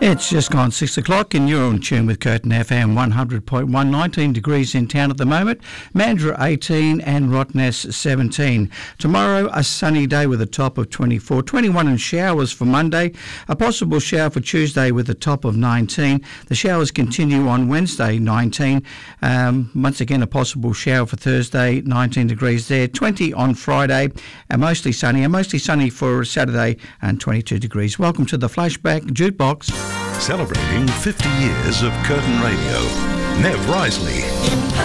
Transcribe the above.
It's just gone 6 o'clock and you're in tune with Curtin FM 100.1, 19 degrees in town at the moment, Mandurah 18 and Rottnest 17. Tomorrow a sunny day with a top of 24, 21 and showers for Monday, a possible shower for Tuesday with a top of 19. The showers continue on Wednesday 19, once again a possible shower for Thursday, 19 degrees there, 20 on Friday and mostly sunny for Saturday and 22 degrees. Welcome to the Flashback Jukebox. Celebrating 50 years of Curtin Radio. Nev Risley.